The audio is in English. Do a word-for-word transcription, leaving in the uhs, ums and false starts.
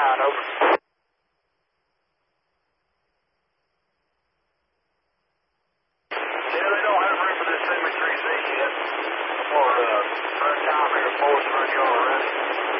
nine, over. Yeah, they don't have room for this seventy-three Z yet. For uh, front time here, forward front yard ready.